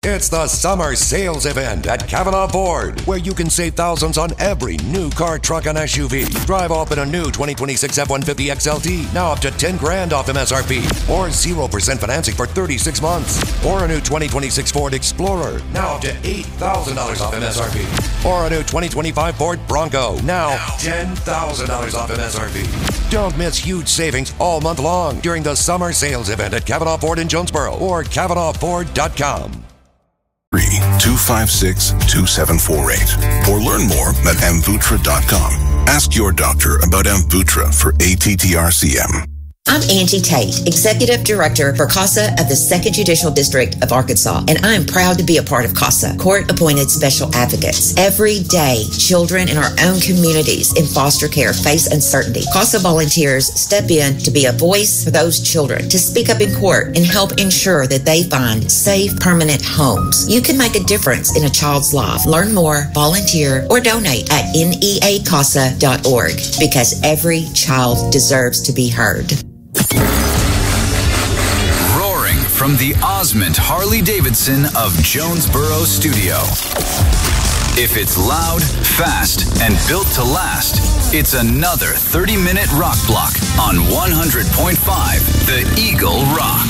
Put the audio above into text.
It's the summer sales event at Kavanaugh Ford, where you can save thousands on every new car, truck, and SUV. Drive off in a new 2026 F-150 XLT, now up to $10,000 off MSRP, or 0% financing for 36 months. Or a new 2026 Ford Explorer, now up to $8,000 off MSRP. Or a new 2025 Ford Bronco, now $10,000 off MSRP. Don't miss huge savings all month long during the summer sales event at Kavanaugh Ford in Jonesboro or KavanaughFord.com. 256-2748 or learn more at Amvuttra.com. Ask your doctor about Amvuttra for ATTR-CM. I'm Angie Tate, Executive Director for CASA of the 2nd Judicial District of Arkansas, and I am proud to be a part of CASA, Court-Appointed Special Advocates. Every day, children in our own communities in foster care face uncertainty. CASA volunteers step in to be a voice for those children, to speak up in court and help ensure that they find safe, permanent homes. You can make a difference in a child's life. Learn more, volunteer, or donate at neacasa.org, because every child deserves to be heard. Roaring from the Osmond Harley-Davidson of Jonesboro Studio. If it's loud, fast, and built to last, it's another 30-minute rock block on 100.5 The Eagle Rock.